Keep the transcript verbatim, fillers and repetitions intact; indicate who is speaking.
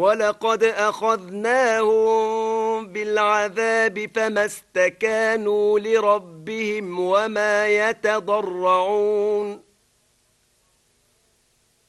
Speaker 1: ولقد أخذناهم بالعذاب فما استكانوا لربهم وما يتضرعون